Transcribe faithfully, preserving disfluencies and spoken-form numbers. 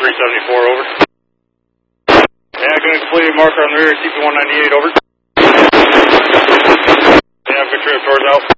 three seventy-four, over. Yeah, going to complete marker on the rear, C P one ninety-eight, over. Yeah, good trip, doors out.